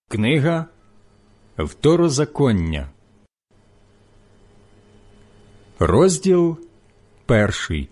Книга Второзаконня, розділ 1.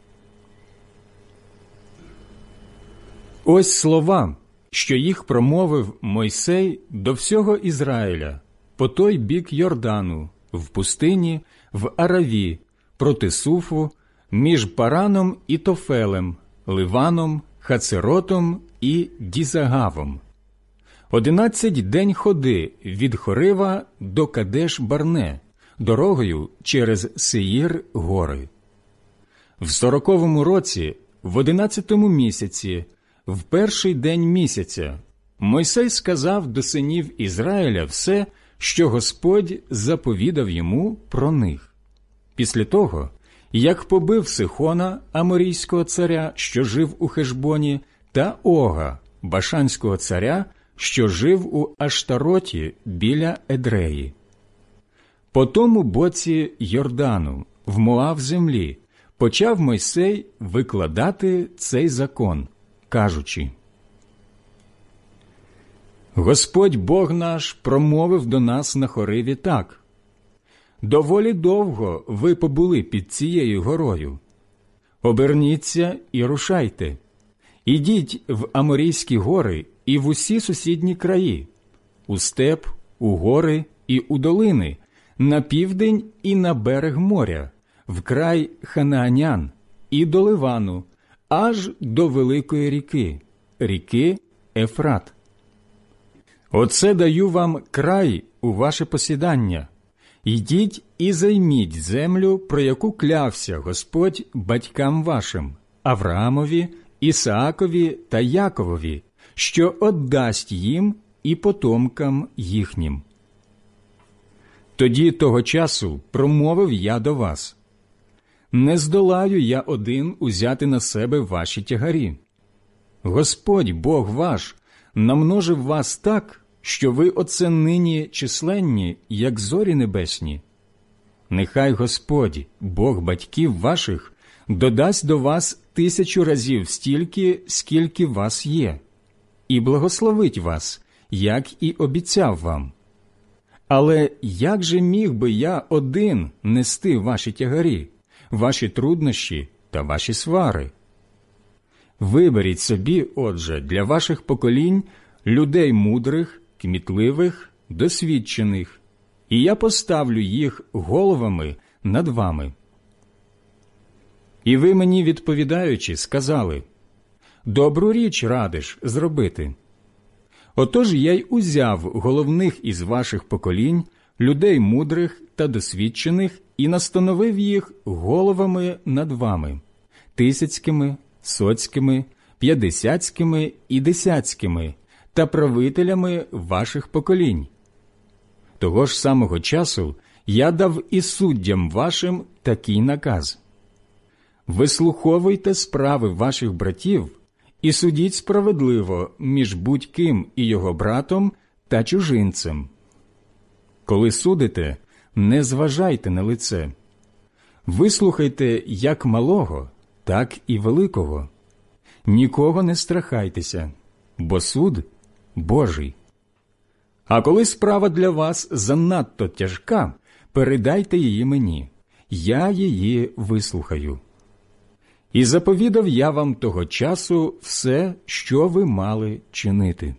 Ось слова, що їх промовив Мойсей до всього Ізраїля по той бік Йордану, в пустині, в Араві, проти Суфу, між Параном і Тофелем, Ливаном, Хацеротом і Дізагавом. 11 день ходи від Хорива до Кадеш-Барне, дорогою через Сеїр гори. В 40-му році, в 11-му місяці, в перший день місяця, Мойсей сказав до синів Ізраїля все, що Господь заповідав йому про них. Після того, як побив Сихона, аморійського царя, що жив у Хешбоні, та Ога, башанського царя, що жив у Аштароті біля Едреї. По тому боці Йордану, в Моав землі, почав Мойсей викладати цей закон, кажучи: Господь Бог наш промовив до нас на Хориві так: «Доволі довго ви побули під цією горою. Оберніться і рушайте. Ідіть в Аморійські гори і в усі сусідні краї, у степ, у гори і у долини, на південь і на берег моря, в край Ханаанян і до Ливану, аж до великої ріки, ріки Ефрат. Оце даю вам край у ваше посідання. Йдіть і займіть землю, про яку клявся Господь батькам вашим, Авраамові, Ісаакові та Яковові, що оддасть їм і потомкам їхнім. Тоді того часу промовив я до вас: не здолаю я один узяти на себе ваші тягарі. Господь, Бог ваш, намножив вас так, що ви оце нині численні, як зорі небесні. Нехай Господь, Бог батьків ваших, додасть до вас 1000 разів стільки, скільки вас є, і благословить вас, як і обіцяв вам. Але як же міг би я один нести ваші тягарі, ваші труднощі та ваші свари? Виберіть собі, отже, для ваших поколінь людей мудрих, кмітливих, досвідчених, і я поставлю їх головами над вами. І ви мені, відповідаючи, сказали: добру річ радиш зробити. Отож я й узяв головних із ваших поколінь, людей мудрих та досвідчених, і настановив їх головами над вами, тисяцькими, соцькими, 50-ськими і 10-ськими, та правителями ваших поколінь. Того ж самого часу я дав і суддям вашим такий наказ: вислуховуйте справи ваших братів і судіть справедливо між будь-ким і його братом та чужинцем. Коли судите, не зважайте на лице. Вислухайте як малого, так і великого. Нікого не страхайтеся, бо суд Божий. А коли справа для вас занадто тяжка, передайте її мені, я її вислухаю. І заповідав я вам того часу все, що ви мали чинити.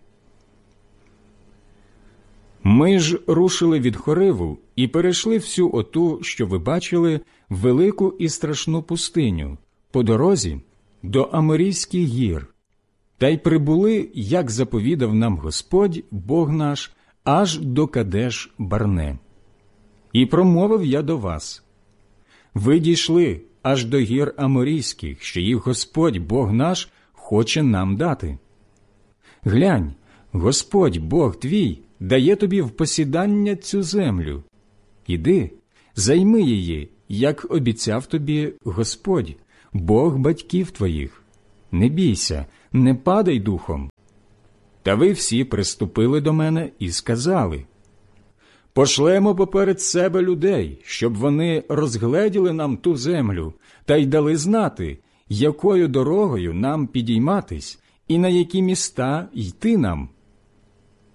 Ми ж рушили від Хориву і перейшли всю оту, що ви бачили, велику і страшну пустиню, по дорозі до Аморійських гір, та й прибули, як заповідав нам Господь, Бог наш, аж до Кадеш-Барне. І промовив я до вас: ви дійшли аж до гір Аморійських, що їх Господь, Бог наш, хоче нам дати. Глянь, Господь, Бог твій, дає тобі в посідання цю землю. Іди, займи її, як обіцяв тобі Господь, Бог батьків твоїх. Не бійся, не падай духом. Та ви всі приступили до мене і сказали: пошлемо поперед себе людей, щоб вони розгледіли нам ту землю та й дали знати, якою дорогою нам підійматись і на які міста йти нам.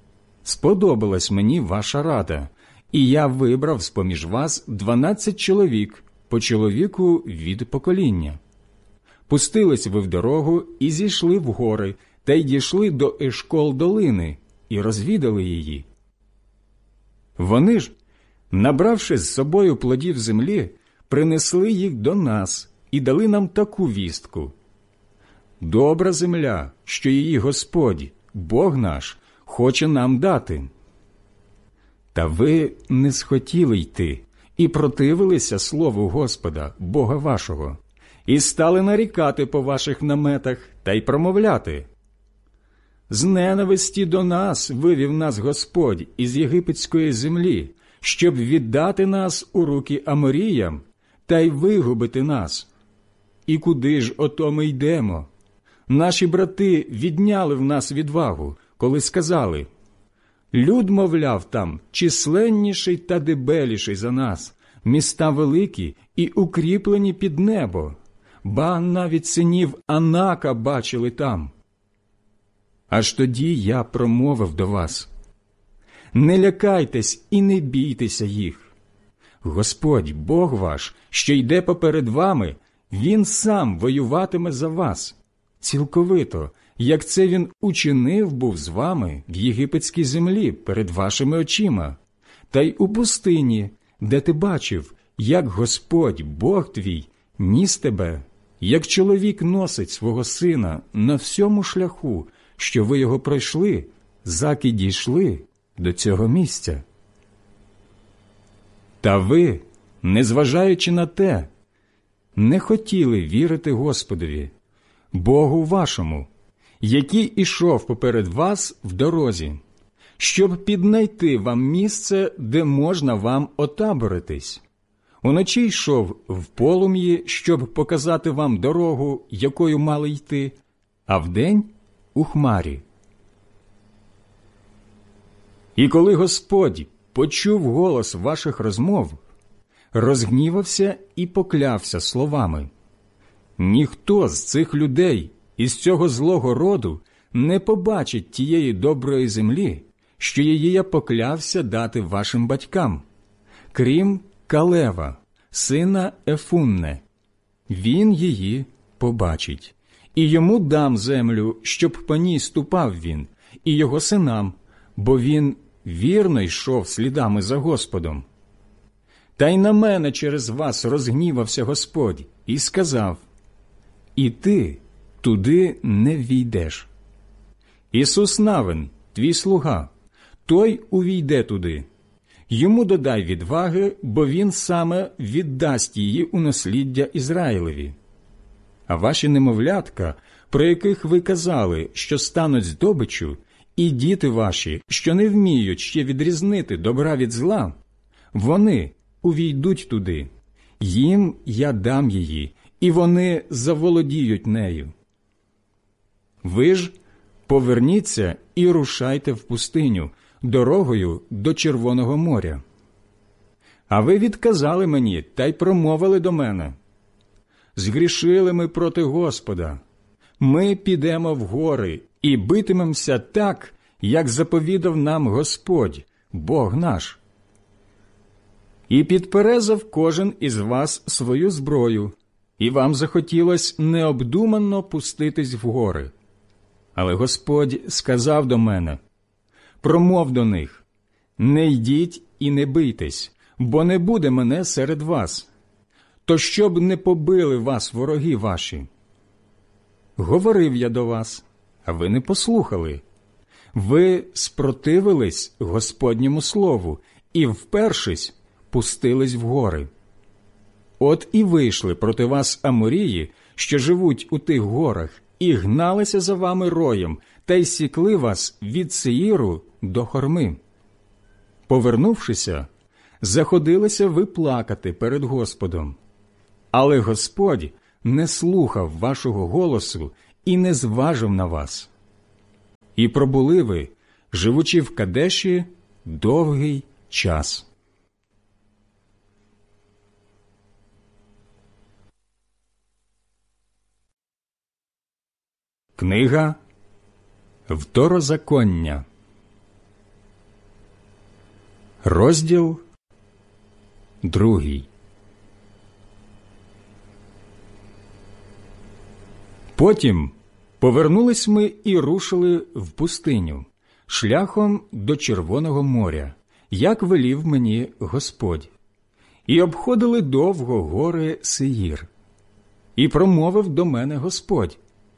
сподобалась мені ваша рада, і я вибрав з-поміж вас 12 чоловік, по чоловіку від покоління. Пустились ви в дорогу і зійшли в гори, та й дійшли до Ешкол долини, і розвідали її. Вони ж, набравши з собою плодів землі, принесли їх до нас і дали нам таку вістку. Добра земля, що її Господь, Бог наш, хоче нам дати. Та ви не схотіли йти і противилися слову Господа, Бога вашого, і стали нарікати по ваших наметах та й промовляти. З ненависті до нас вивів нас Господь із єгипетської землі, щоб віддати нас у руки Аморіям та й вигубити нас. І куди ж ото ми йдемо? Наші брати відняли в нас відвагу, коли сказали: люд, мовляв, там численніший та дебеліший за нас, міста великі і укріплені під небо, ба навіть синів Анака бачили там. Аж тоді я промовив до вас: не лякайтесь і не бійтеся їх. Господь, Бог ваш, що йде поперед вами, Він сам воюватиме за вас, цілковито, як це Він учинив був з вами в єгипетській землі перед вашими очима, та й у пустині, де ти бачив, як Господь, Бог твій, ніс тебе, як чоловік носить свого сина на всьому шляху, що ви його пройшли, заки дійшли до цього місця. Та ви, незважаючи на те, не хотіли вірити Господові, Богу вашому, який ішов поперед вас в дорозі, щоб піднайти вам місце, де можна вам отаборитись. Уночі йшов в полум'ї, щоб показати вам дорогу, якою мали йти, а вдень – у хмарі. І коли Господь почув голос ваших розмов, розгнівався і поклявся словами: ніхто з цих людей із цього злого роду не побачить тієї доброї землі, що її я поклявся дати вашим батькам, крім Калева, сина Ефунне. Він її побачить. І йому дам землю, щоб по ній ступав він, і його синам, бо він вірно йшов слідами за Господом. Та й на мене через вас розгнівався Господь і сказав: і ти туди не ввійдеш. Ісус Навин, твій слуга, той увійде туди. Йому додай відваги, бо він саме віддасть її у насліддя Ізраїлеві. А ваші немовлятка, про яких ви казали, що стануть здобиччю, і діти ваші, що не вміють ще відрізнити добра від зла, вони увійдуть туди. Їм я дам її, і вони заволодіють нею. Ви ж поверніться і рушайте в пустиню, дорогою до Червоного моря. А ви відказали мені та й промовили до мене: згрішили ми проти Господа. Ми підемо в гори і битимемося так, як заповідав нам Господь, Бог наш. І підперезав кожен із вас свою зброю, і вам захотілось необдумано пуститись в гори. Але Господь сказав до мене: промов до них: не йдіть і не бийтесь, бо не буде мене серед вас, то щоб не побили вас вороги ваші. Говорив я до вас, а ви не послухали. Ви спротивились Господньому слову і, впершись, пустились в гори. От і вийшли проти вас Аморії, що живуть у тих горах, і гналися за вами роєм, та й сікли вас від Сеїру до Хорми. Повернувшися, заходилися ви плакати перед Господом. Але Господь не слухав вашого голосу і не зважив на вас. І пробули ви, живучи в Кадеші, довгий час. Книга Второзаконня, Розділ 2. Потім повернулись ми і рушили в пустиню, шляхом до Червоного моря, як велів мені Господь, і обходили довго гори Сеїр. І промовив до мене Господь: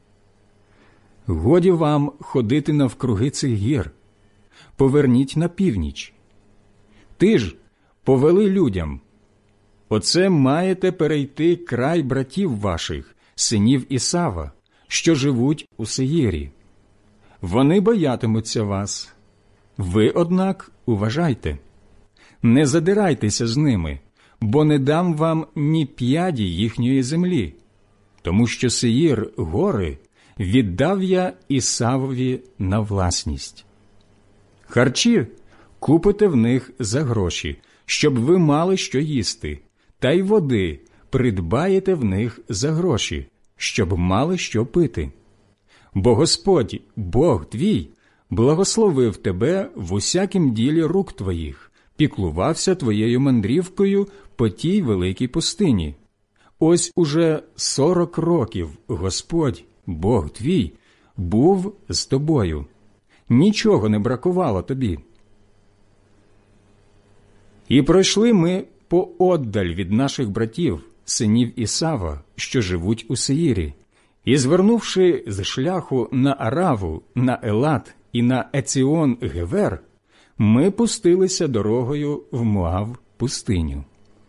«Годі вам ходити навкруги цих гір, поверніть на північ. Ти ж повели людям: оце маєте перейти край братів ваших, синів Ісава, що живуть у Сеїрі. Вони боятимуться вас. Ви, однак, уважайте, не задирайтеся з ними, бо не дам вам ні п'яді їхньої землі, тому що Сеїр гори віддав я Ісавові на власність. Харчі купите в них за гроші, щоб ви мали що їсти, та й води придбаєте в них за гроші, щоб мали що пити. Бо Господь, Бог твій, благословив тебе в усякім ділі рук твоїх, піклувався твоєю мандрівкою по тій великій пустині. Ось уже 40 років Господь, Бог твій, був з тобою. Нічого не бракувало тобі. І пройшли ми пооддаль від наших братів, синів Ісава, що живуть у Сеїрі, і, звернувши з шляху на Араву, на Елат і на Еціон-Гевер, ми пустилися дорогою в Моав пустиню.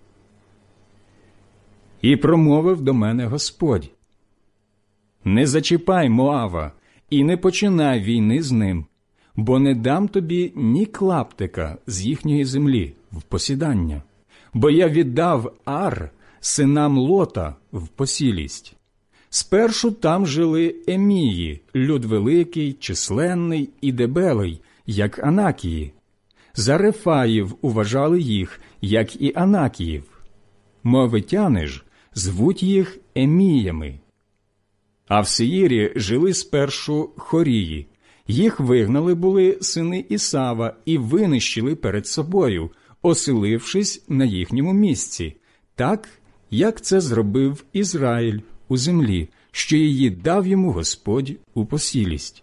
І промовив до мене Господь: «Не зачіпай Моава і не починай війни з ним, бо не дам тобі ні клаптика з їхньої землі в посідання, бо я віддав Ар синам Лота в посілість. Спершу там жили Емії, люд великий, численний і дебелий, як Анакії. За Рефаїв уважали їх, як і Анакіїв. Моавитяни ж звуть їх Еміями. А в Сеїрі жили спершу Хорії. Їх вигнали були сини Ісава і винищили перед собою, оселившись на їхньому місці, так, як це зробив Ізраїль у землі, що її дав йому Господь у посілість.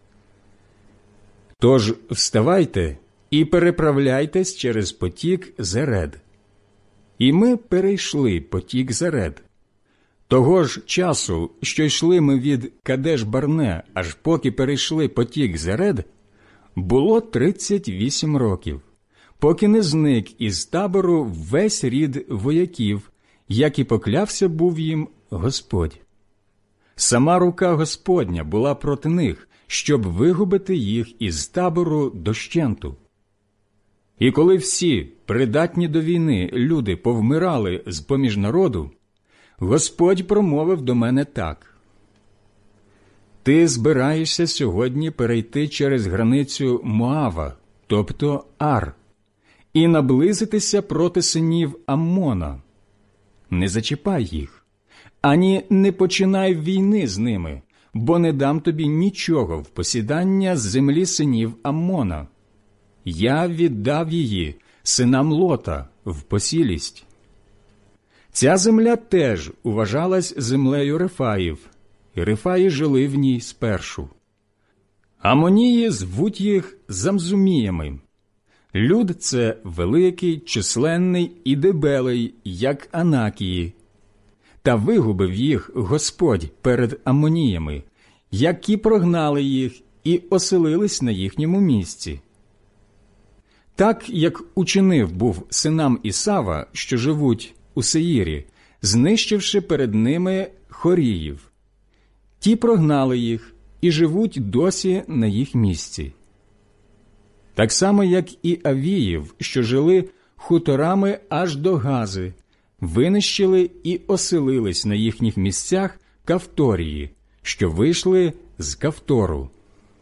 Тож вставайте і переправляйтесь через потік Зеред. І ми перейшли потік Зеред. Того ж часу, що йшли ми від Кадеш-Барне, аж поки перейшли потік Зеред, було 38 років, поки не зник із табору весь рід вояків, як і поклявся був їм Господь. Сама рука Господня була проти них, щоб вигубити їх із табору дощенту. І коли всі придатні до війни люди повмирали з-поміж народу, Господь промовив до мене так: «Ти збираєшся сьогодні перейти через границю Моава, тобто Ар, і наблизитися проти синів Аммона. Не зачіпай їх, ані не починай війни з ними, бо не дам тобі нічого в посідання з землі синів Аммона. Я віддав її синам Лота в посілість. Ця земля теж уважалась землею Рефаїв, і Рефаї жили в ній спершу. Амонії звуть їх Замзуміями. Люд це великий, численний і дебелий, як Анакії. Та вигубив їх Господь перед Амоніями, які прогнали їх і оселились на їхньому місці. Так, як учинив був синам Ісава, що живуть у Сеїрі, знищивши перед ними Хоріїв. Ті прогнали їх і живуть досі на їх місці. Так само, як і Авіїв, що жили хуторами аж до Гази, винищили і оселились на їхніх місцях Кавторії, що вийшли з Кавтору.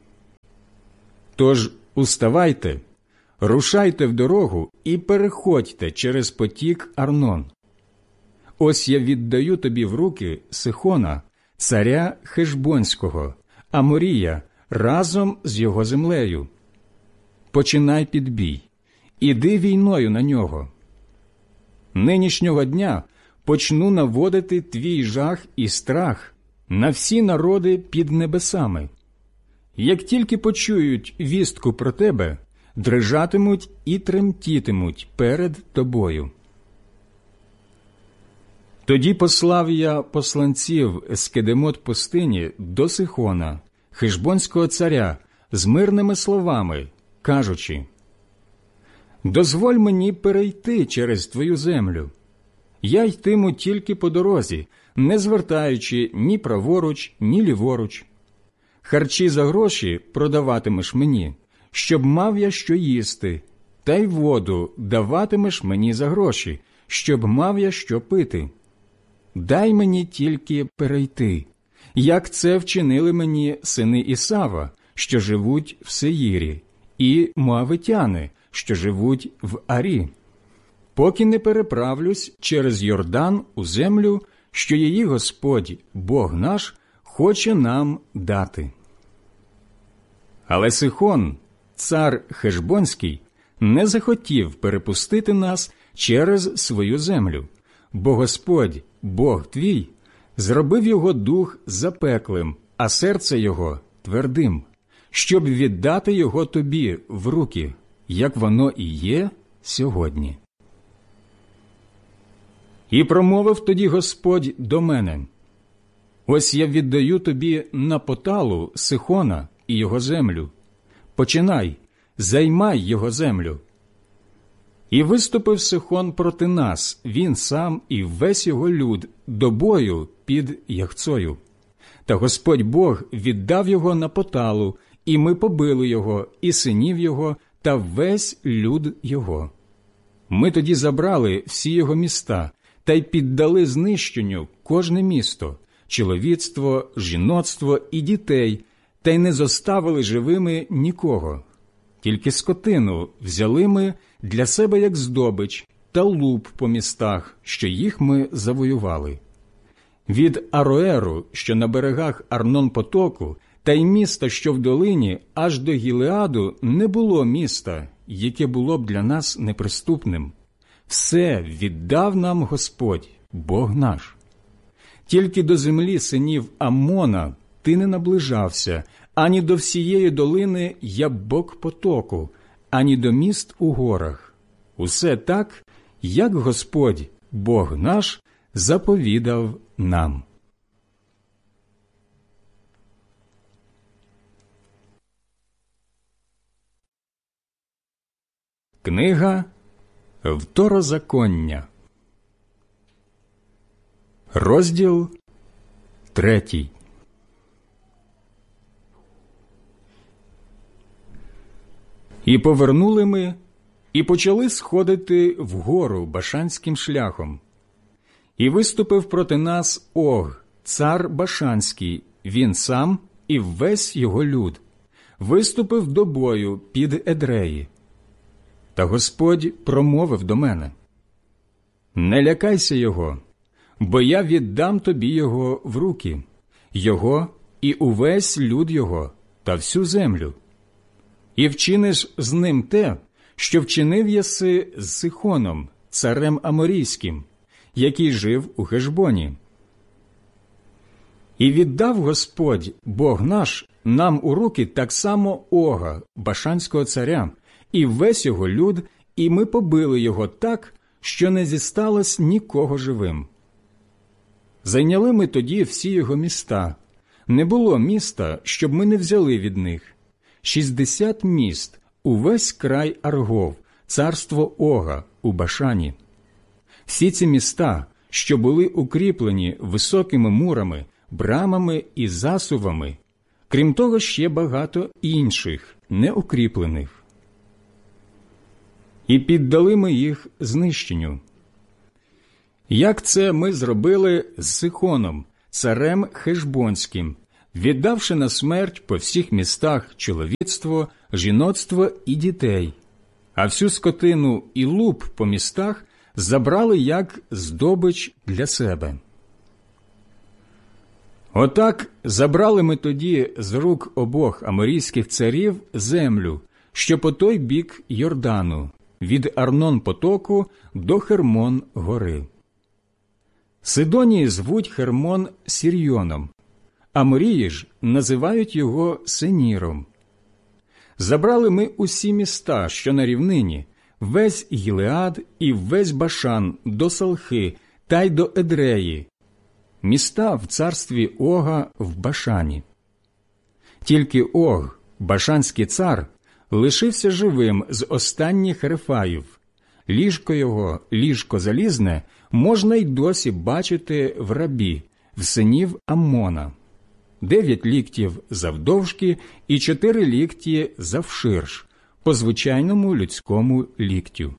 Тож уставайте, рушайте в дорогу і переходьте через потік Арнон. Ось я віддаю тобі в руки Сихона, царя Хешбонського, Аморія, разом з його землею. Починай підбій, іди війною на нього. Нинішнього дня почну наводити твій жах і страх на всі народи під небесами. Як тільки почують вістку про тебе, дрижатимуть і тремтітимуть перед тобою. Тоді послав я посланців з Кедемот пустині до Сихона, хешбонського царя, з мирними словами, кажучи: «Дозволь мені перейти через твою землю. Я йтиму тільки по дорозі, не звертаючи ні праворуч, ні ліворуч. Харчі за гроші продаватимеш мені, щоб мав я що їсти, та й воду даватимеш мені за гроші, щоб мав я що пити. Дай мені тільки перейти, як це вчинили мені сини Ісава, що живуть в Сеїрі, і моавитяни, що живуть в Арі, поки не переправлюсь через Йордан у землю, що її Господь, Бог наш, хоче нам дати». Але Сихон, цар Хешбонський, не захотів перепустити нас через свою землю, бо Господь, Бог твій, зробив його дух запеклим, а серце його твердим, щоб віддати його тобі в руки, як воно і є сьогодні. І промовив тоді Господь до мене: «Ось я віддаю тобі на поталу Сихона і його землю. Починай, займай його землю». І виступив Сихон проти нас, він сам і весь його люд, до бою під Яхцою. Та Господь Бог віддав його на поталу, і ми побили його, і синів його, та весь люд його. Ми тоді забрали всі його міста, та й піддали знищенню кожне місто, чоловіцтво, жіноцтво і дітей, та й не зоставили живими нікого. Тільки скотину взяли ми для себе як здобич та луп по містах, що їх ми завоювали. Від Ароеру, що на берегах Арнон-потоку, та й міста, що в долині, аж до Гілеаду не було міста, яке було б для нас неприступним. Все віддав нам Господь, Бог наш. Тільки до землі синів Аммона ти не наближався, ані до всієї долини Яббок потоку, ані до міст у горах. Усе так, як Господь, Бог наш, заповідав нам. Книга Второзаконня, розділ 3. І повернули ми, і почали сходити вгору Башанським шляхом. І виступив проти нас Ог, цар Башанський, він сам і весь його люд, виступив до бою під Едреї. Та Господь промовив до мене: «Не лякайся його, бо я віддам тобі його в руки, його і увесь люд його та всю землю. І вчиниш з ним те, що вчинив єси з Сихоном, царем Аморійським, який жив у Хешбоні. І віддав Господь, Бог наш, нам у руки так само Ога, Башанського царя, і весь його люд, і ми побили його так, що не зісталось нікого живим. Зайняли ми тоді всі його міста. Не було міста, щоб ми не взяли від них. 60 міст, увесь край Аргов, царство Ога у Башані. Всі ці міста, що були укріплені високими мурами, брамами і засувами, крім того, ще багато інших, неукріплених. І піддали ми їх знищенню. Як це ми зробили з Сихоном, царем Хешбонським, віддавши на смерть по всіх містах чоловіцтво, жіноцтво і дітей, а всю скотину і луп по містах забрали як здобич для себе. Отак забрали ми тоді з рук обох аморійських царів землю, що по той бік Йордану, від Арнон-потоку до Хермон-гори. Сидонії звуть Хермон Сірйоном, а Морії ж називають його Сеніром. Забрали ми усі міста, що на рівнині, весь Гілеад і весь Башан до Салхи та й до Едреї, міста в царстві Ога в Башані. Тільки Ог, башанський цар, лишився живим з останніх Рефаїв. Ліжко його, ліжко залізне, можна й досі бачити в Рабі, в синів Аммона. 9 ліктів завдовжки і 4 лікті завширш, по звичайному людському ліктю.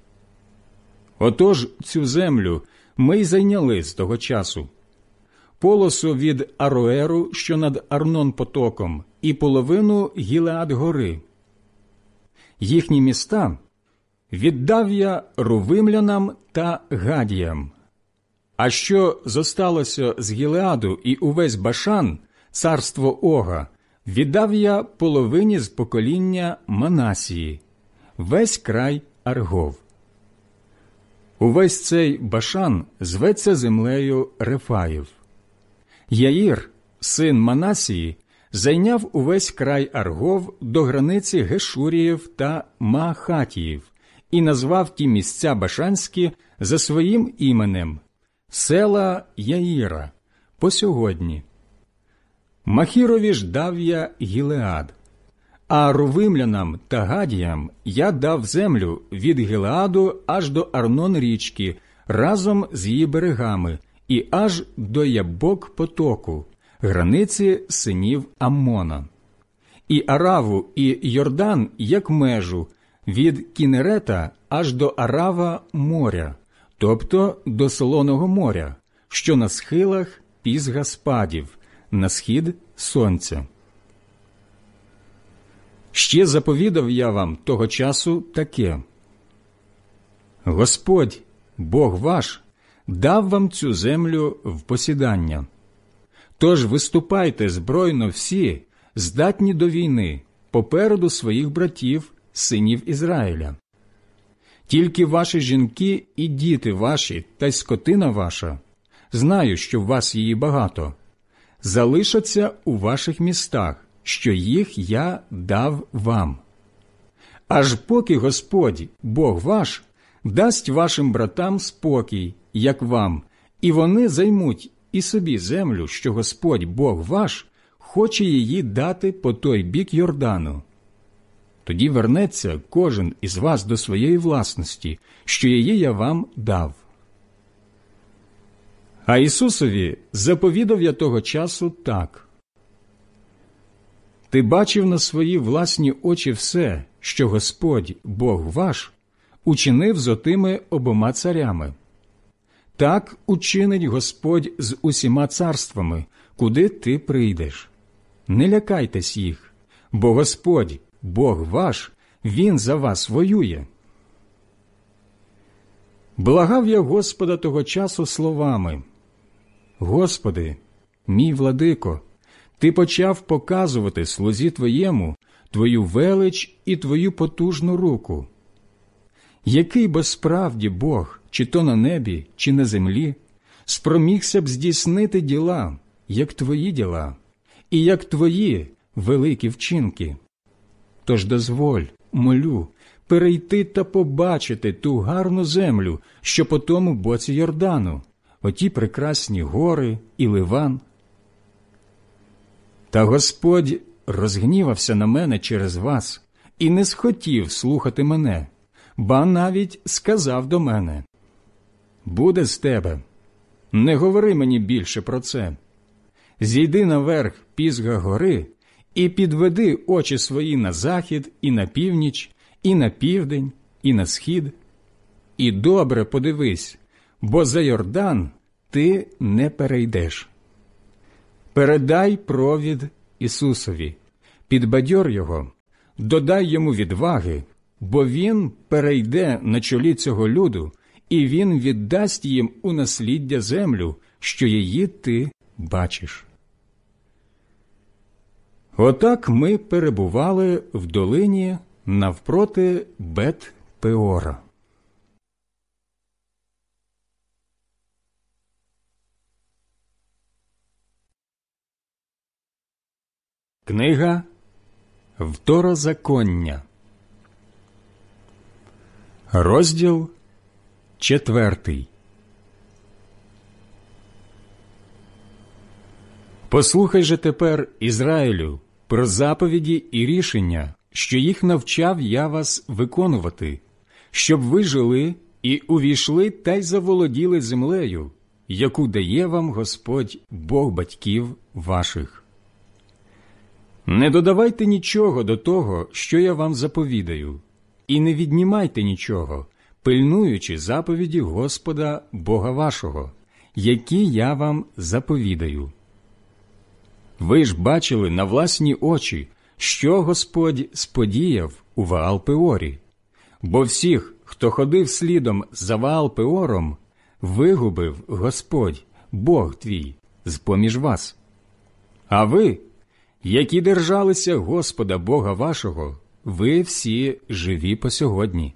Отож цю землю ми й зайняли з того часу. Полосу від Ароеру, що над Арнон-потоком, і половину Гілеад-гори. Їхні міста віддав я рувимлянам та гадіям. А що зосталося з Гілеаду і увесь Башан, царство Ога, віддав я половині з покоління Манасії, весь край Аргов. Увесь цей Башан зветься землею Рефаїв. Яїр, син Манасії, зайняв увесь край Аргов до границі Гешуріїв та Маахатіїв і назвав ті місця башанські за своїм іменем – села Яїра, по сьогодні. Махірові ж дав я Гілеад, а рувимлянам та гадіям я дав землю від Гілеаду аж до Арнон-річки разом з її берегами і аж до Ябок-потоку, границі синів Аммона. І Араву, і Йордан як межу, від Кінерета аж до Арава моря, тобто до Солоного моря, що на схилах Пісга-спадів, на схід сонця. Ще заповідав я вам того часу таке. Господь, Бог ваш, дав вам цю землю в посідання. Тож виступайте збройно всі, здатні до війни, попереду своїх братів, синів Ізраїля. Тільки ваші жінки і діти ваші та й скотина ваша, знаю, що в вас її багато, залишаться у ваших містах, що їх я дав вам. Аж поки Господь, Бог ваш, дасть вашим братам спокій, як вам, і вони займуть і собі землю, що Господь, Бог ваш, хоче її дати по той бік Йордану. Тоді вернеться кожен із вас до своєї власності, що її я вам дав. А Ісусові заповідав я того часу так. Ти бачив на свої власні очі все, що Господь, Бог ваш, учинив з отими обома царями. Так учинить Господь з усіма царствами, куди ти прийдеш. Не лякайтесь їх, бо Господь, Бог ваш, Він за вас воює. Благав я Господа того часу словами: Господи, мій владико, Ти почав показувати слузі Твоєму Твою велич і Твою потужну руку. Який бо справді Бог, чи то на небі, чи на землі, спромігся б здійснити діла, як Твої діла, і як Твої великі вчинки? Тож дозволь, молю, перейти та побачити ту гарну землю, що по тому боці Йордану, оті прекрасні гори і Ливан. Та Господь розгнівався на мене через вас і не схотів слухати мене, ба навіть сказав до мене: «Буде з тебе, не говори мені більше про це. Зійди наверх Пісга гори і підведи очі свої на захід і на північ, і на південь, і на схід. І добре подивись, бо за Йордан ти не перейдеш. Передай провід Ісусові, підбадьор його, додай йому відваги, бо він перейде на чолі цього люду, і він віддасть їм у насліддя землю, що її ти бачиш». Отак ми перебували в долині навпроти Пеора. Книга Второзаконня, розділ 4. Послухай же тепер, Ізраїлю, про заповіді і рішення, що їх навчав я вас виконувати, щоб ви жили і увійшли та й заволоділи землею, яку дає вам Господь, Бог батьків ваших. Не додавайте нічого до того, що я вам заповідаю, і не віднімайте нічого, пильнуючи заповіді Господа Бога вашого, які я вам заповідаю. Ви ж бачили на власні очі, що Господь сподіяв у Ваал-Пеорі, бо всіх, хто ходив слідом за Ваал-Пеором, вигубив Господь, Бог твій, з-поміж вас. А ви, які держалися Господа Бога вашого, ви всі живі по сьогодні.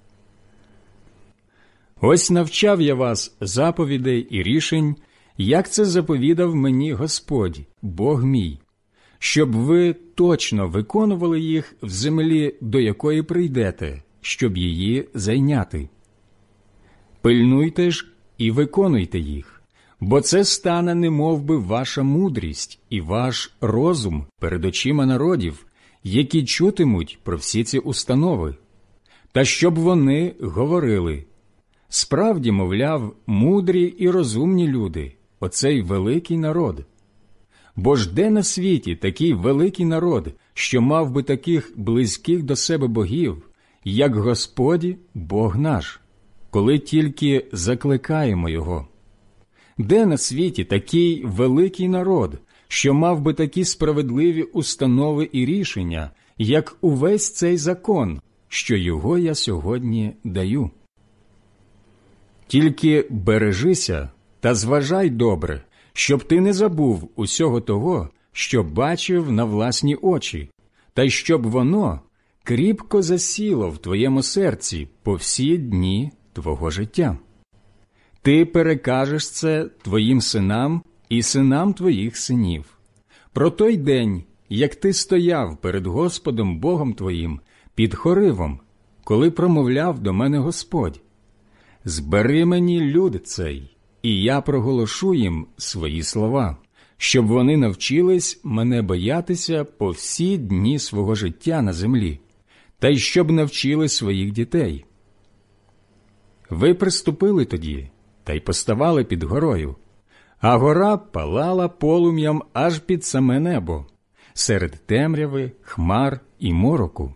Ось навчав я вас заповідей і рішень, як це заповідав мені Господь, Бог мій, щоб ви точно виконували їх в землі, до якої прийдете, щоб її зайняти. Пильнуйте ж і виконуйте їх, бо це стане немов би ваша мудрість і ваш розум перед очима народів, які чутимуть про всі ці установи, та щоб вони говорили: справді, мовляв, мудрі і розумні люди, оцей великий народ. Бо ж де на світі такий великий народ, що мав би таких близьких до себе богів, як Господь, Бог наш, коли тільки закликаємо Його? Де на світі такий великий народ, що мав би такі справедливі установи і рішення, як увесь цей закон, що його я сьогодні даю? Тільки бережися та зважай добре, щоб ти не забув усього того, що бачив на власні очі, та й щоб воно кріпко засіло в твоєму серці по всі дні твого життя. Ти перекажеш це твоїм синам і синам твоїх синів. Про той день, як ти стояв перед Господом Богом твоїм під Хоривом, коли промовляв до мене Господь: «Збери мені люд цей, і я проголошу їм свої слова, щоб вони навчились мене боятися по всі дні свого життя на землі, та й щоб навчили своїх дітей». Ви приступили тоді та й поставали під горою, а гора палала полум'ям аж під саме небо, серед темряви, хмар і мороку.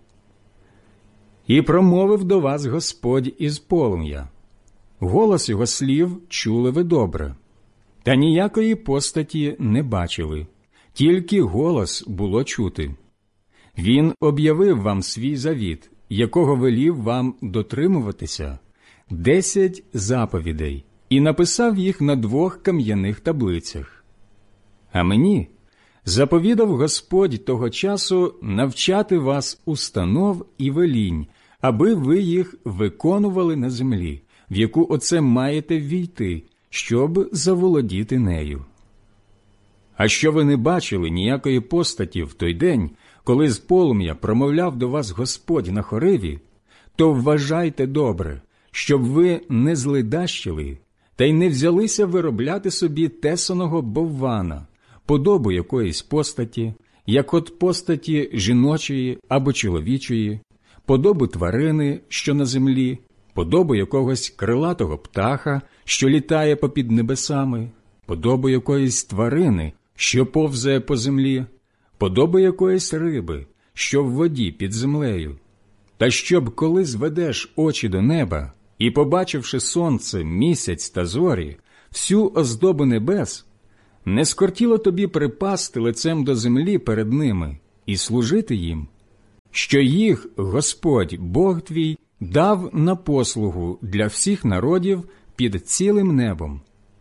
І промовив до вас Господь із полум'я. Голос його слів чули ви добре, та ніякої постаті не бачили, тільки голос було чути. Він об'явив вам свій завіт, якого велів вам дотримуватися, 10 заповідей, і написав їх на 2 кам'яних таблицях. А мені заповідав Господь того часу навчати вас установ і велінь, аби ви їх виконували на землі, в яку оце маєте ввійти, щоб заволодіти нею. А що ви не бачили ніякої постаті в той день, коли з полум'я промовляв до вас Господь на Хориві, то вважайте добре, щоб ви не злидащили та й не взялися виробляти собі тесаного боввана, подобу якоїсь постаті, як от постаті жіночої або чоловічої, подобу тварини, що на землі, подобу якогось крилатого птаха, що літає попід небесами, подобу якоїсь тварини, що повзає по землі, подобу якоїсь риби, що в воді під землею. Та щоб, коли зведеш очі до неба, і, побачивши сонце, місяць та зорі, всю оздобу небес, не скортіло тобі припасти лицем до землі перед ними і служити їм, що їх Господь, Бог твій, дав на послугу для всіх народів під цілим небом.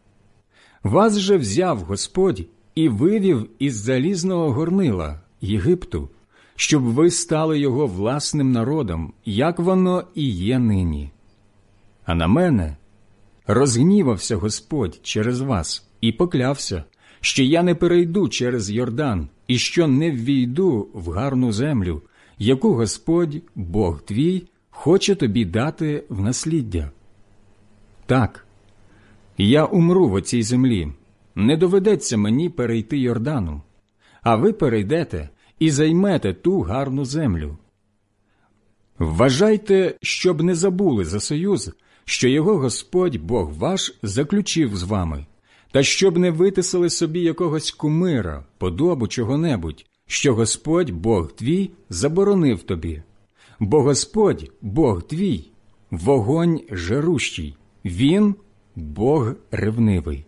Вас же взяв Господь і вивів із залізного горнила Єгипту, щоб ви стали його власним народом, як воно і є нині. А на мене розгнівався Господь через вас і поклявся, що я не перейду через Йордан і що не ввійду в гарну землю, яку Господь, Бог твій, хоче тобі дати в насліддя. Так, я умру в оцій землі, не доведеться мені перейти Йордану, а ви перейдете і займете ту гарну землю. Вважайте, щоб не забули за союз, що його Господь, Бог ваш, заключив з вами, та щоб не витисали собі якогось кумира, подобу чого-небудь, що Господь, Бог твій, заборонив тобі. Бо Господь, Бог твій, вогонь жарущий, Він – Бог ревнивий.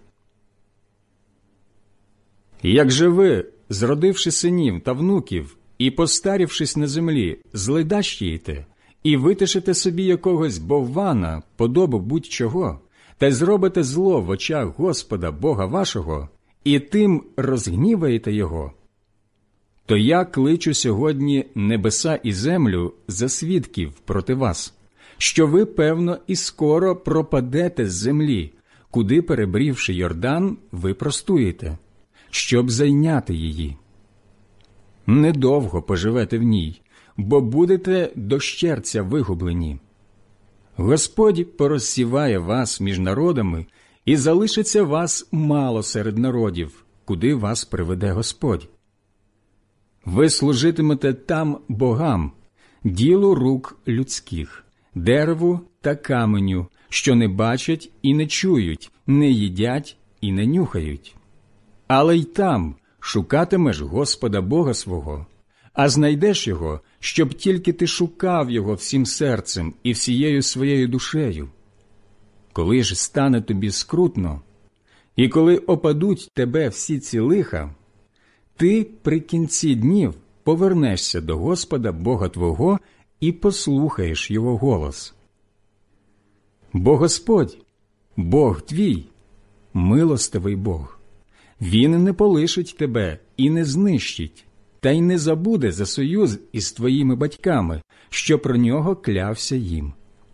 Як же ви, зродивши синів та внуків і постарівшись на землі, зледащієте і витишите собі якогось боввана, подобу будь-чого, та й зробите зло в очах Господа Бога вашого, і тим розгніваєте Його, то я кличу сьогодні небеса і землю за свідків проти вас, що ви, певно, і скоро пропадете з землі, куди, перебрівши Йордан, ви простуєте, щоб зайняти її. Недовго поживете в ній, бо будете дощерця вигублені. Господь порозсіває вас між народами, і залишиться вас мало серед народів, куди вас приведе Господь. Ви служитимете там богам, ділу рук людських, дереву та каменю, що не бачать і не чують, не їдять і не нюхають. Але й там шукатимеш Господа Бога свого, а знайдеш Його, щоб тільки ти шукав Його всім серцем і всією своєю душею. Коли ж стане тобі скрутно, і коли опадуть тебе всі ці лиха, ти при кінці днів повернешся до Господа Бога твого і послухаєш Його голос. Бо Господь, Бог твій, милостивий Бог. Він не полишить тебе і не знищить, та й не забуде за союз із твоїми батьками, що про нього клявся їм.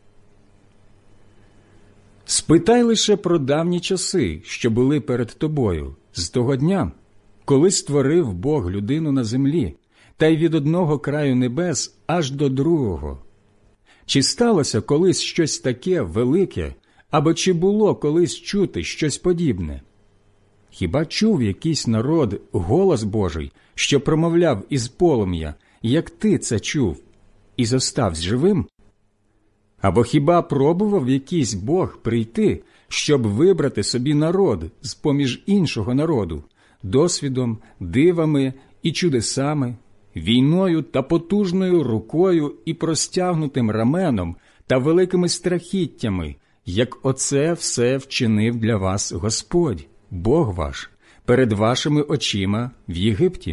Спитай лише про давні часи, що були перед тобою, з того дня, коли створив Бог людину на землі, та й від одного краю небес аж до другого. Чи сталося колись щось таке велике, або чи було колись чути щось подібне? Хіба чув якийсь народ голос Божий, що промовляв із полум'я, як ти це чув, і зоставсь живим? Або хіба пробував якийсь Бог прийти, щоб вибрати собі народ з-поміж іншого народу, досвідом, дивами і чудесами, війною та потужною рукою і простягнутим раменом та великими страхіттями, як оце все вчинив для вас Господь, Бог ваш, перед вашими очима в Єгипті?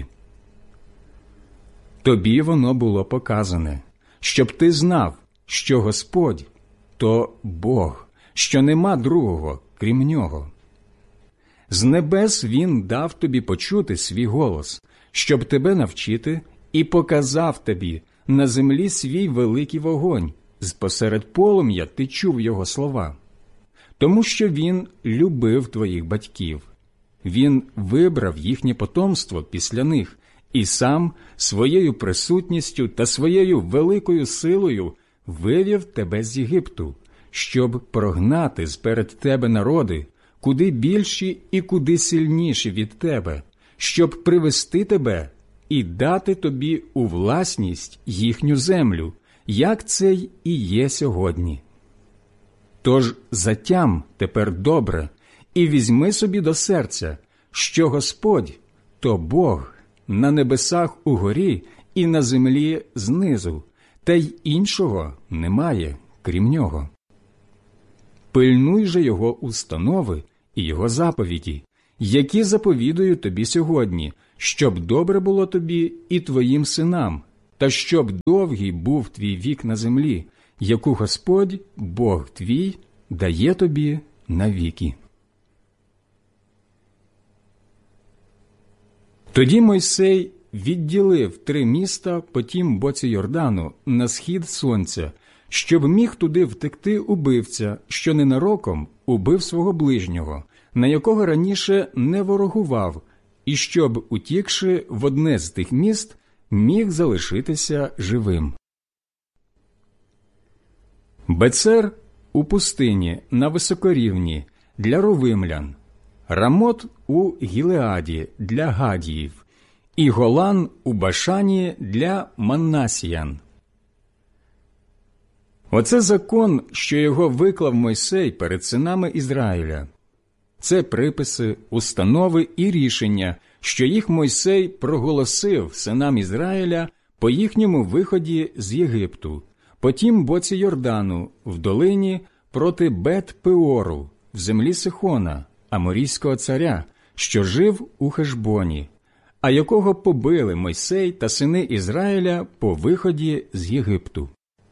Тобі воно було показане, щоб ти знав, що Господь – то Бог, що нема другого, крім Нього. З небес Він дав тобі почути свій голос, щоб тебе навчити, і показав тобі на землі свій великий вогонь, з-посеред полум'я ти чув Його слова. Тому що Він любив твоїх батьків. Він вибрав їхнє потомство після них і сам своєю присутністю та своєю великою силою вивів тебе з Єгипту, щоб прогнати зперед тебе народи, куди більші і куди сильніші від тебе, щоб привести тебе і дати тобі у власність їхню землю, як це й і є сьогодні. Тож затям тепер добре і візьми собі до серця, що Господь – то Бог на небесах угорі і на землі знизу, та й іншого немає, крім Нього. Пильнуй же Його установи і Його заповіді, які заповідую тобі сьогодні, щоб добре було тобі і твоїм синам, та щоб довгий був твій вік на землі, яку Господь, Бог твій, дає тобі навіки. Тоді Мойсей відділив 3 міста по тім боці Йордану на схід сонця, щоб міг туди втекти убивця, що ненароком убив свого ближнього, на якого раніше не ворогував, і щоб, утікши в одне з тих міст, міг залишитися живим. Бецер у пустині на високорівні для ровимлян, Рамот у Гілеаді для гадіїв і Голан у Башані для маннасіян. Оце закон, що його виклав Мойсей перед синами Ізраїля. Це приписи, установи і рішення, що їх Мойсей проголосив синам Ізраїля по їхньому виході з Єгипту, по тім боці Йордану, в долині проти Бет-Пеору, в землі Сихона, аморійського царя, що жив у Хешбоні, а якого побили Мойсей та сини Ізраїля по виході з Єгипту.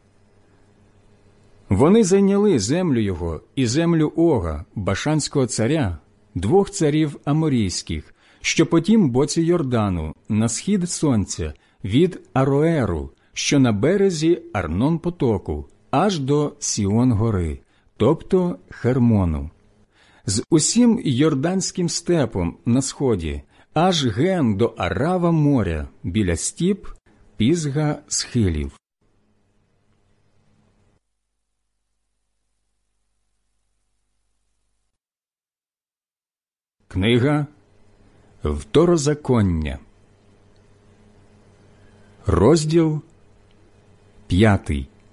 Вони зайняли землю його і землю Ога, башанського царя, 2 царів аморійських, що по тім боці Йордану, на схід сонця, від Ароеру, що на березі Арнон-потоку, аж до Сіон-гори, тобто Хермону, з усім Йорданським степом на сході, аж ген до Арава моря, біля стіп Пізга схилів. Книга Второзаконня, розділ 5.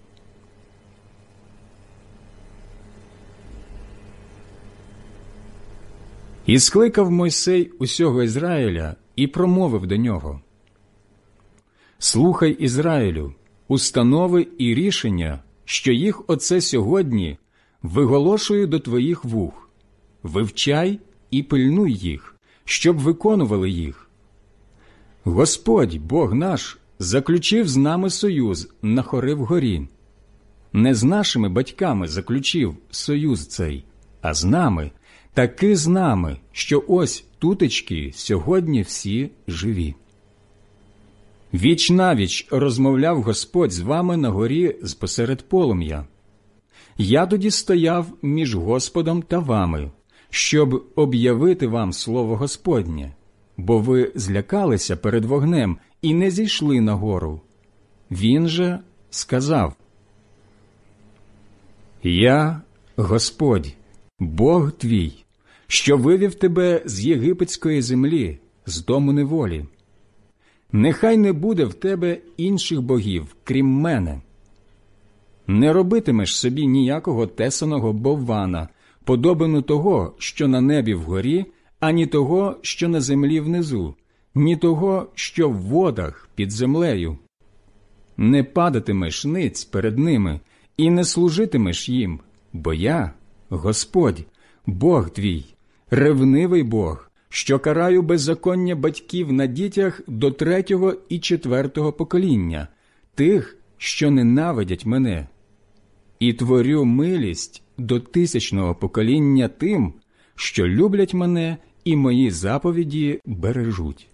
І скликав Мойсей усього Ізраїля і промовив до нього: «Слухай, Ізраїлю, установи і рішення, що їх оце сьогодні виголошую до твоїх вух. Вивчай і пильнуй їх, щоб виконували їх. Господь, Бог наш, заключив з нами союз на Хорив-горі. Не з нашими батьками заключив союз цей, а з нами, таки з нами, що ось тутечки сьогодні всі живі. Віч-навіч розмовляв Господь з вами на горі спосеред полум'я. Я тоді стояв між Господом та вами, щоб об'явити вам слово Господнє, бо ви злякалися перед вогнем і не зійшли на гору. Він же сказав: «Я, Господь, Бог твій, що вивів тебе з єгипетської землі, з дому неволі. Нехай не буде в тебе інших богів, крім мене. Не робитимеш собі ніякого тесаного боввана, подобану того, що на небі вгорі, ані того, що на землі внизу, ні того, що в водах під землею. Не падатимеш ниць перед ними і не служитимеш їм, бо я, Господь, Бог твій, ревнивий Бог, що караю беззаконня батьків на дітях до 3-го і 4-го покоління, тих, що ненавидять мене, і творю милість до 1000-го покоління тим, що люблять мене і мої заповіді бережуть.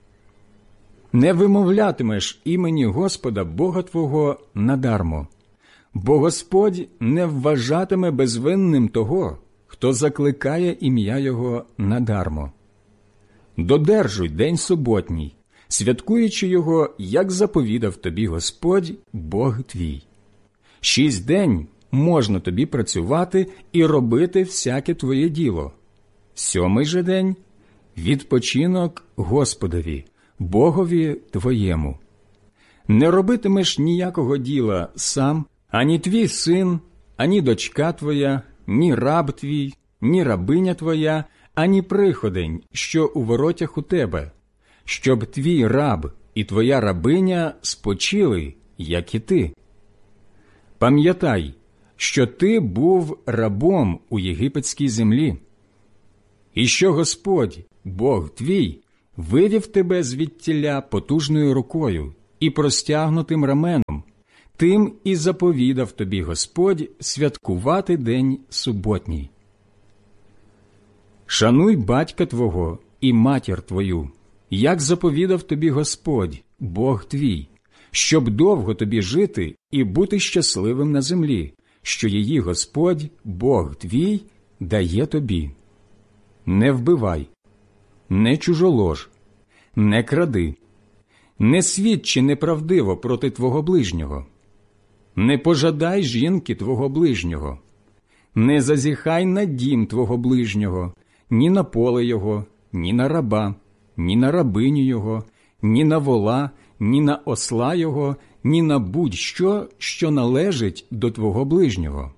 Не вимовлятимеш імені Господа Бога твого надармо, бо Господь не вважатиме безвинним того, хто закликає ім'я Його надармо. Додержуй день суботній, святкуючи його, як заповідав тобі Господь, Бог твій. 6 день можна тобі працювати і робити всяке твоє діло. 7-й же день – відпочинок Господові, Богові твоєму. Не робитимеш ніякого діла сам, ані твій син, ані дочка твоя, ні раб твій, ні рабиня твоя, ані приходень, що у воротях у тебе, щоб твій раб і твоя рабиня спочили, як і ти. Пам'ятай, що ти був рабом у єгипетській землі, і що Господь, Бог твій, вивів тебе звідтіля потужною рукою і простягнутим раменом, тим і заповідав тобі Господь святкувати день суботній. Шануй батька твого і матір твою, як заповідав тобі Господь, Бог твій, щоб довго тобі жити і бути щасливим на землі, що її Господь, Бог твій, дає тобі. Не вбивай, не чужолож, не кради, не свідчи неправдиво проти твого ближнього, не пожадай жінки твого ближнього, не зазіхай на дім твого ближнього, ні на поле його, ні на раба, ні на рабиню його, ні на вола, ні на осла його, ні на будь-що, що належить до твого ближнього.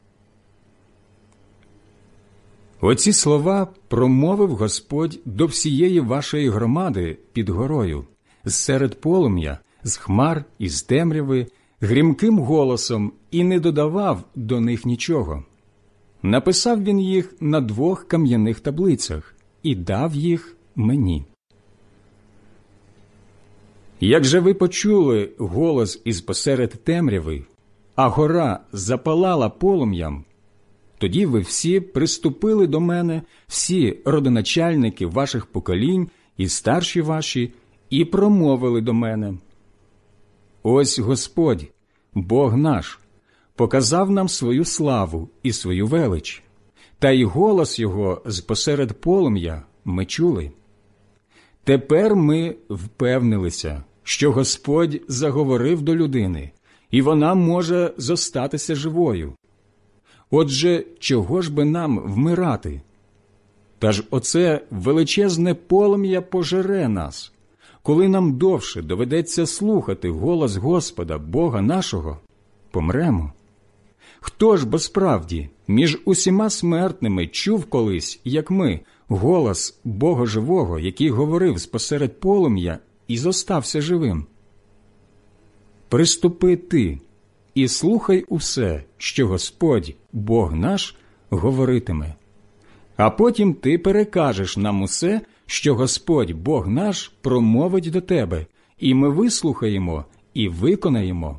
Оці слова промовив Господь до всієї вашої громади під горою, зсеред полум'я, з хмар і з темряви, грімким голосом, і не додавав до них нічого. Написав він їх на 2 кам'яних таблицях і дав їх мені. Як же ви почули голос із посеред темряви, а гора запалала полум'ям, тоді ви всі приступили до мене, всі родоначальники ваших поколінь і старші ваші, і промовили до мене: «Ось Господь, Бог наш, показав нам свою славу і свою велич, та й голос Його з посеред полум'я ми чули. Тепер ми впевнилися, що Господь заговорив до людини, і вона може зостатися живою. Отже, чого ж би нам вмирати? Та ж оце величезне полум'я пожере нас, коли нам довше доведеться слухати голос Господа, Бога нашого, помремо. Хто ж бо справді між усіма смертними чув колись, як ми, голос Бога живого, який говорив спосеред полум'я і зостався живим? Приступи ти і слухай усе, що Господь, Бог наш, говоритиме. А потім ти перекажеш нам усе, що Господь, Бог наш, промовить до тебе, і ми вислухаємо і виконаємо.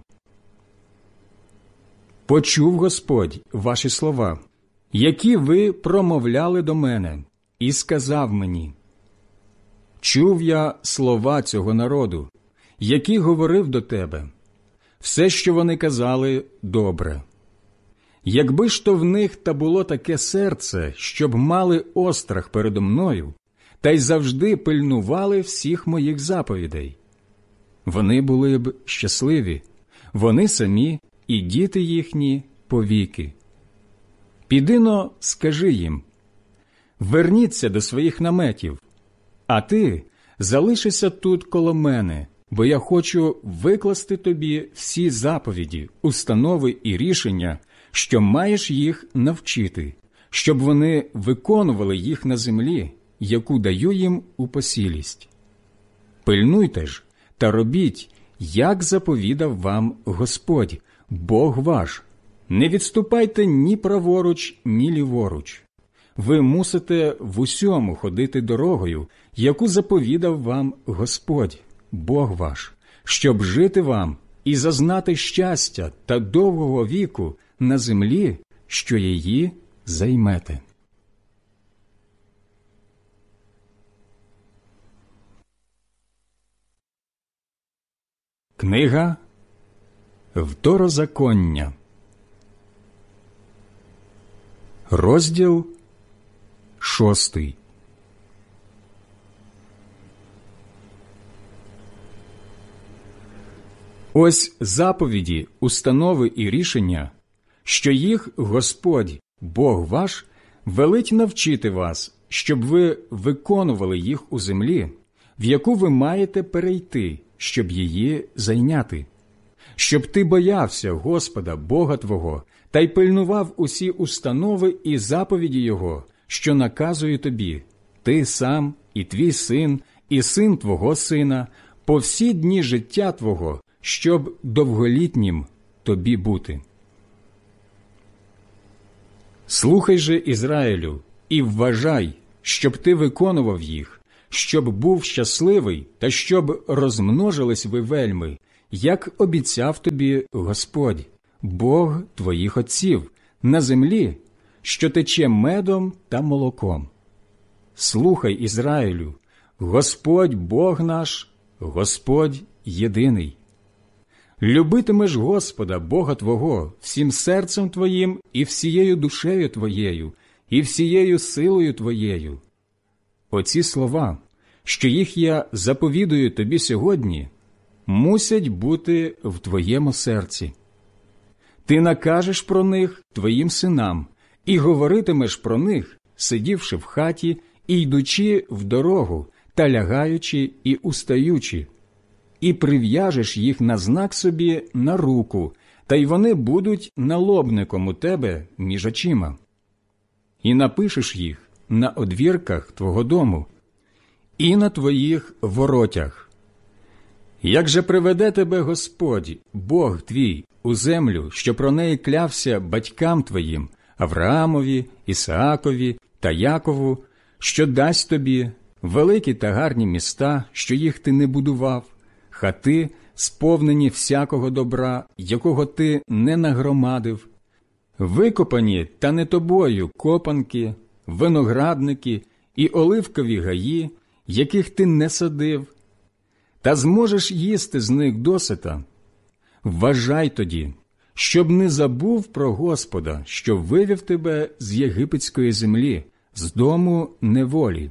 Почув Господь ваші слова, які ви промовляли до мене, і сказав мені: чув я слова цього народу, які говорив до тебе. Все, що вони казали, добре. Якби ж то в них та було таке серце, щоб мали острах передо мною, та й завжди пильнували всіх моїх заповідей, вони були б щасливі, вони самі і діти їхні повіки. Піди-но, скажи їм: верніться до своїх наметів, а ти залишися тут коло мене, бо я хочу викласти тобі всі заповіді, установи і рішення, що маєш їх навчити, щоб вони виконували їх на землі, яку даю їм у посілість. Пильнуйте ж та робіть, як заповідав вам Господь, Бог ваш. Не відступайте ні праворуч, ні ліворуч. Ви мусите в усьому ходити дорогою, яку заповідав вам Господь, Бог ваш, щоб жити вам і зазнати щастя та довгого віку на землі, що її займете. Книга Второзаконня, розділ 6. Ось заповіді, установи і рішення, що їх Господь, Бог ваш, велить навчити вас, щоб ви виконували їх у землі, в яку ви маєте перейти, щоб її зайняти. Щоб ти боявся Господа, Бога твого, та й пильнував усі установи і заповіді Його, що наказує тобі, ти сам, і твій син, і син твого сина, по всі дні життя твого, щоб довголітнім тобі бути. Слухай же, Ізраїлю, і вважай, щоб ти виконував їх, щоб був щасливий та щоб розмножились ви вельми, як обіцяв тобі Господь, Бог твоїх отців, на землі, що тече медом та молоком. Слухай, Ізраїлю, Господь Бог наш, Господь єдиний. Любитимеш Господа, Бога твого, всім серцем твоїм і всією душею твоєю, і всією силою твоєю. Оці слова, що їх я заповідую тобі сьогодні, мусять бути в твоєму серці. Ти накажеш про них твоїм синам і говоритимеш про них, сидівши в хаті і йдучи в дорогу, та лягаючи і устаючи, і прив'яжеш їх на знак собі на руку, та й вони будуть налобником у тебе між очима. І напишеш їх на одвірках твого дому і на твоїх воротях. Як же приведе тебе Господь, Бог твій, у землю, що про неї клявся батькам твоїм, Авраамові, Ісаакові та Якову, що дасть тобі великі та гарні міста, що їх ти не будував, хати, сповнені всякого добра, якого ти не нагромадив, викопані та не тобою копанки, виноградники і оливкові гаї, яких ти не садив, та зможеш їсти з них досита. Вважай тоді, щоб не забув про Господа, що вивів тебе з єгипетської землі, з дому неволі.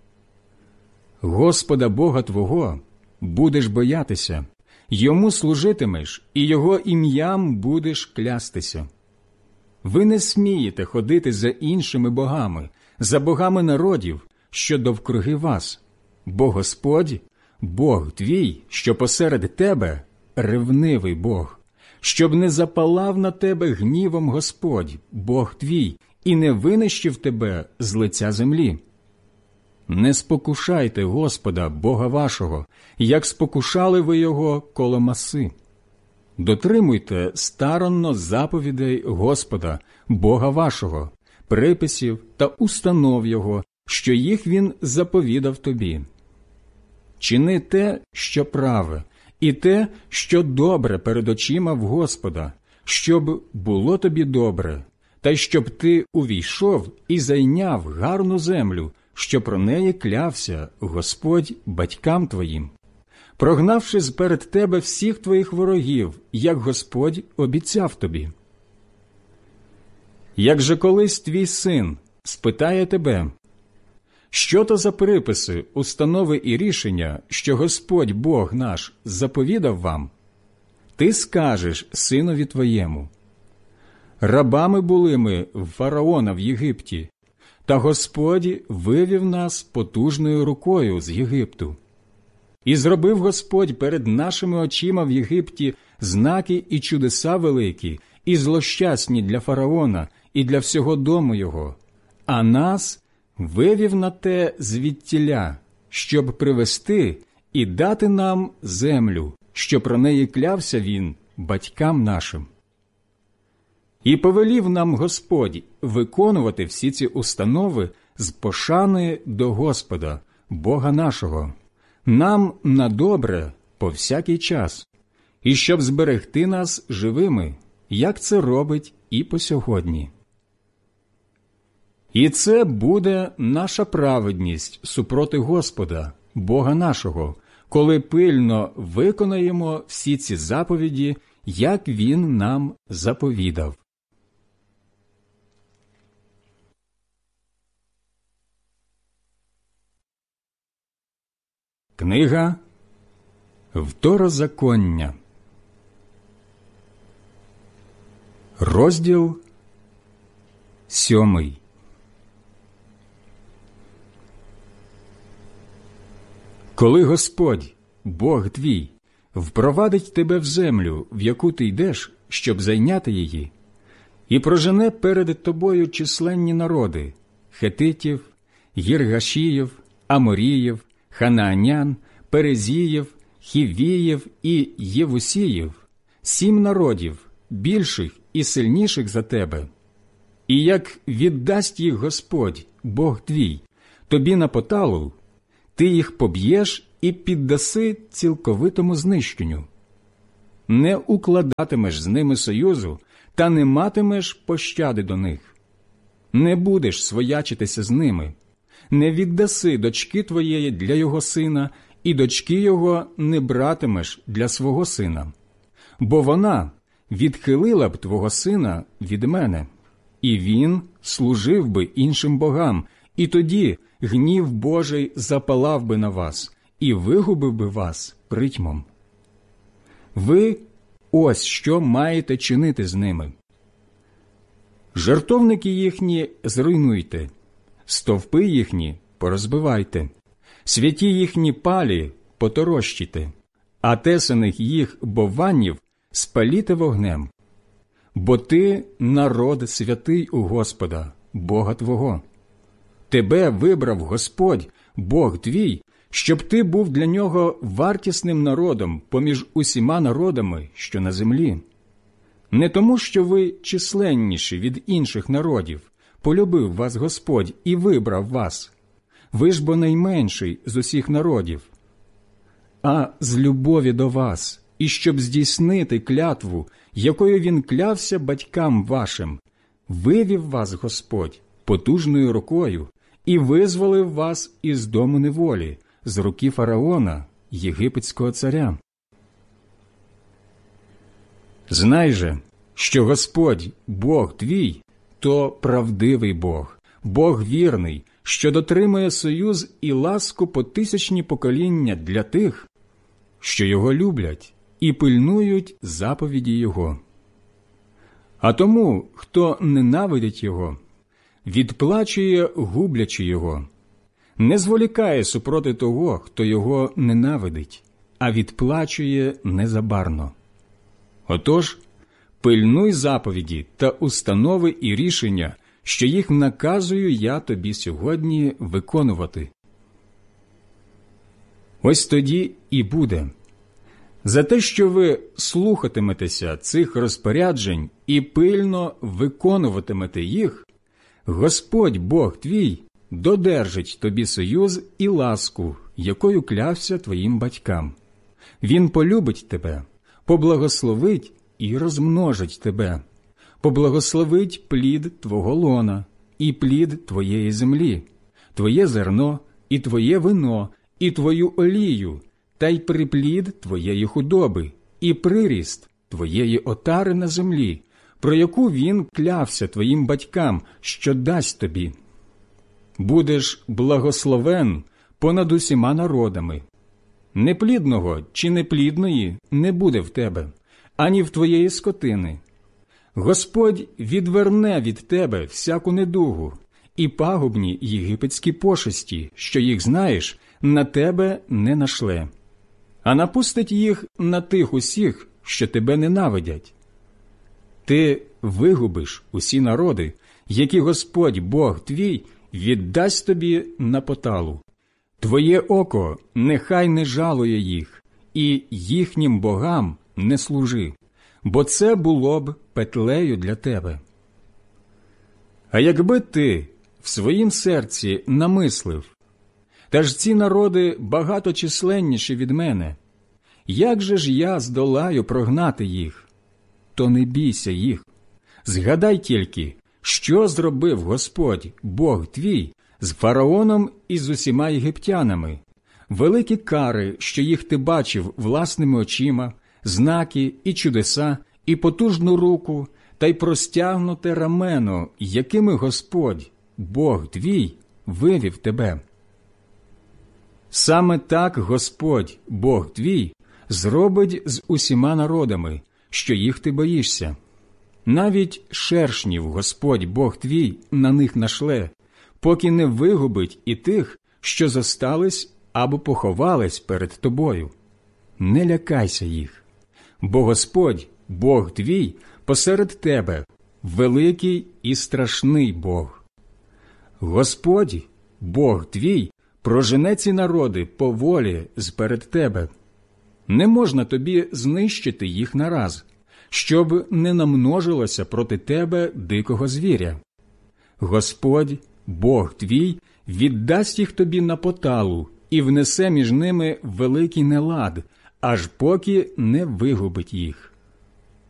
Господа Бога твого будеш боятися, йому служитимеш і його ім'ям будеш клястися. Ви не смієте ходити за іншими богами, за богами народів, що довкруги вас, бо Господь, Бог твій, що посеред тебе, ревнивий Бог, щоб не запалав на тебе гнівом Господь, Бог твій, і не винищив тебе з лиця землі. Не спокушайте Господа, Бога вашого, як спокушали ви його коло Маси. Дотримуйте старанно заповідей Господа, Бога вашого, приписів та установ Його, що їх Він заповідав тобі. Чини те, що праве, і те, що добре перед очима в Господа, щоб було тобі добре, та й щоб ти увійшов і зайняв гарну землю, що про неї клявся Господь батькам твоїм, прогнавши зперед тебе всіх твоїх ворогів, як Господь обіцяв тобі. Як же колись твій син спитає тебе, що то за приписи, установи і рішення, що Господь Бог наш заповідав вам, ти скажеш синові твоєму: рабами були ми в фараона в Єгипті, та Господь вивів нас потужною рукою з Єгипту. І зробив Господь перед нашими очима в Єгипті знаки і чудеса великі, і злощасні для фараона і для всього дому його, а нас вивів на те звідтіля, щоб привести і дати нам землю, що про неї клявся він батькам нашим. І повелів нам Господь виконувати всі ці установи з пошани до Господа, Бога нашого, нам на добре по всякий час, і щоб зберегти нас живими, як це робить і по сьогодні. І це буде наша праведність супроти Господа, Бога нашого, коли пильно виконаємо всі ці заповіді, як Він нам заповідав. Книга Второзаконня, розділ 7. Коли Господь, Бог твій, впровадить тебе в землю, в яку ти йдеш, щоб зайняти її, і прожене перед тобою численні народи – хетитів, гіргашіїв, аморіїв, ханаанян, перезіїв, хівіїв і євусіїв, 7 народів, більших і сильніших за тебе. І як віддасть їх Господь, Бог твій, тобі на поталу, ти їх поб'єш і піддаси цілковитому знищенню. Не укладатимеш з ними союзу та не матимеш пощади до них. Не будеш своячитися з ними, не віддаси дочки твоєї для його сина, і дочки його не братимеш для свого сина. Бо вона відхилила б твого сина від мене, і він служив би іншим богам, і тоді гнів Божий запалав би на вас, і вигубив би вас притьмом. Ви ось що маєте чинити з ними. Жертовники їхні зруйнуйте, стовпи їхні порозбивайте, святі їхні палі поторощите, а тесаних їх бованів спаліте вогнем. Бо ти народ святий у Господа, Бога твого. Тебе вибрав Господь, Бог твій, щоб ти був для нього вартісним народом поміж усіма народами, що на землі. Не тому, що ви численніші від інших народів, полюбив вас Господь і вибрав вас. Ви ж бо найменший з усіх народів. А з любові до вас, і щоб здійснити клятву, якою він клявся батькам вашим, вивів вас Господь потужною рукою і визволив вас із дому неволі, з руки фараона, єгипетського царя. Знай же, що Господь, Бог твій, то правдивий Бог, Бог вірний, що дотримує союз і ласку по тисячні покоління для тих, що його люблять і пильнують заповіді його. А тому, хто ненавидить його, відплачує, гублячи його, не зволікає супроти того, хто його ненавидить, а відплачує незабарно. Отож, пильнуй заповіді та установи і рішення, що їх наказую я тобі сьогодні виконувати. Ось тоді і буде. За те, що ви слухатиметеся цих розпоряджень і пильно виконуватимете їх, Господь Бог твій додержить тобі союз і ласку, якою клявся твоїм батькам. Він полюбить тебе, поблагословить і розмножить тебе, поблагословить плід твого лона і плід твоєї землі, твоє зерно і твоє вино, і твою олію, та й приплід твоєї худоби, і приріст твоєї отари на землі, про яку він клявся твоїм батькам, що дасть тобі. Будеш благословен понад усіма народами. Неплідного чи неплідної не буде в тебе, ані в твоєї скотини. Господь відверне від тебе всяку недугу, і пагубні єгипетські пошесті, що їх знаєш, на тебе не нашле, а напустить їх на тих усіх, що тебе ненавидять. Ти вигубиш усі народи, які Господь Бог твій віддасть тобі на поталу. Твоє око нехай не жалує їх, і їхнім богам не служи, бо це було б петлею для тебе. А якби ти в своїм серці намислив, та ж ці народи багато численніші від мене, як же ж я здолаю прогнати їх? То не бійся їх. Згадай тільки, що зробив Господь, Бог твій, з фараоном і з усіма єгиптянами, великі кари, що їх ти бачив власними очима, знаки і чудеса, і потужну руку, та й простягнуте рамено, якими Господь, Бог твій, вивів тебе. Саме так Господь, Бог твій, зробить з усіма народами, що їх ти боїшся. Навіть шершнів Господь Бог твій на них нашле, поки не вигубить і тих, що зостались або поховались перед тобою. Не лякайся їх, бо Господь, Бог твій, посеред тебе, великий і страшний Бог. Господь, Бог твій, прожене ці народи по волі зперед тебе. Не можна тобі знищити їх нараз, щоб не намножилося проти тебе дикого звіря. Господь, Бог твій, віддасть їх тобі на поталу і внесе між ними великий нелад, аж поки не вигубить їх.